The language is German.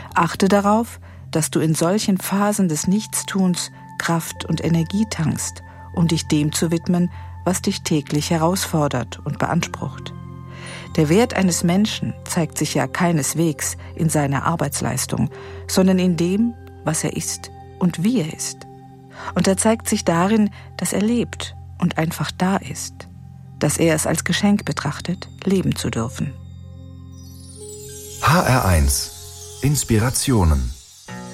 Achte darauf, dass du in solchen Phasen des Nichtstuns Kraft und Energie tankst, um dich dem zu widmen, was dich täglich herausfordert und beansprucht. Der Wert eines Menschen zeigt sich ja keineswegs in seiner Arbeitsleistung, sondern in dem, was er ist und wie er ist. Und er zeigt sich darin, dass er lebt und einfach da ist, dass er es als Geschenk betrachtet, leben zu dürfen. HR1 Inspirationen